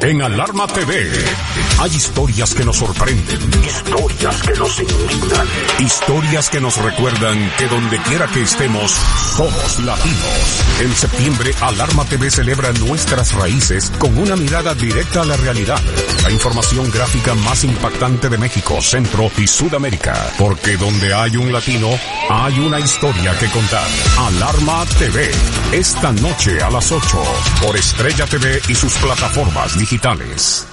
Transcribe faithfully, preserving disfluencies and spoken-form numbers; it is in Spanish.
En Alarma T V hay historias que nos sorprenden, historias que nos indignan, historias que nos recuerdan que donde quiera que estemos, somos latinos. En septiembre, Alarma T V celebra nuestras raíces con una mirada directa a la realidad. La información gráfica más impactante de México, Centro y Sudamérica. Porque donde hay un latino, hay una historia que contar. Alarma T V, esta noche a las ocho, por Estrella T V y sus plataformas digitales.